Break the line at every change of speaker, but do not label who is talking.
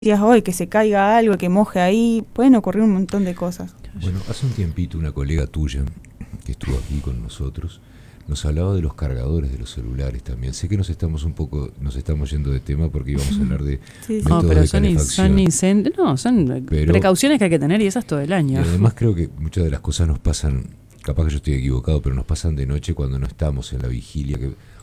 hoy, que se caiga algo, que moje ahí, pueden ocurrir un montón de cosas.
Bueno, hace un tiempito una colega tuya que estuvo aquí con nosotros nos hablaba de los cargadores de los celulares también. Sé que nos estamos yendo de tema porque íbamos a hablar de
Sí, sí.
métodos
No, pero
de
son
calefacción.
son
Pero-
precauciones que hay que tener y esas todo el
Y
año.
además creo que muchas de las cosas nos pasan, capaz que yo estoy equivocado, pero nos pasan de noche cuando no estamos en la vigilia, que